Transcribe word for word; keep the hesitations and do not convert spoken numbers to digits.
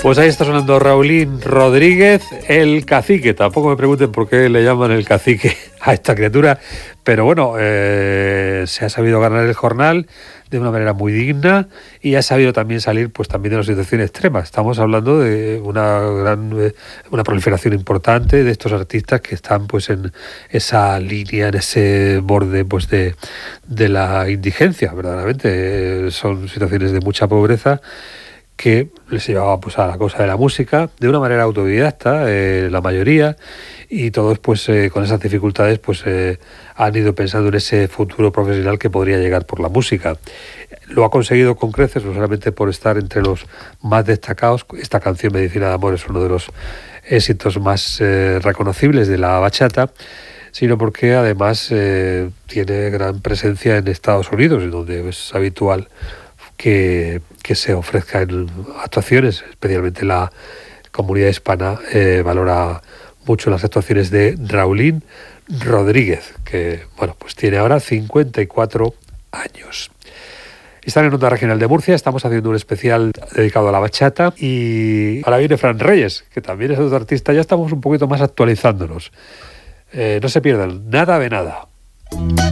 Pues ahí está sonando Raulín Rodríguez, el cacique. Tampoco me pregunten por qué le llaman el cacique a esta criatura, pero bueno, eh, se ha sabido ganar el jornal de una manera muy digna y ha sabido también salir pues también de una situación extrema. Estamos hablando de una gran eh, una proliferación importante de estos artistas que están pues en esa línea, en ese borde pues de, de la indigencia, verdaderamente. Eh, son situaciones de mucha pobreza que les llevaba pues a la cosa de la música de una manera autodidacta, eh, la mayoría, y todos pues eh, con esas dificultades pues eh, han ido pensando en ese futuro profesional que podría llegar por la música. Lo ha conseguido con creces, no solamente por estar entre los más destacados. Esta canción, Medicina de Amor, es uno de los éxitos más eh, reconocibles de la bachata, sino porque además eh, tiene gran presencia en Estados Unidos, donde es habitual que, que se ofrezca en actuaciones, especialmente la comunidad hispana eh, valora mucho las actuaciones de Raulín Rodríguez, que bueno, pues tiene ahora cincuenta y cuatro años. Están en Onda Regional de Murcia, estamos haciendo un especial dedicado a la bachata y ahora viene Fran Reyes, que también es otro artista, ya estamos un poquito más actualizándonos. Eh, no se pierdan nada de nada.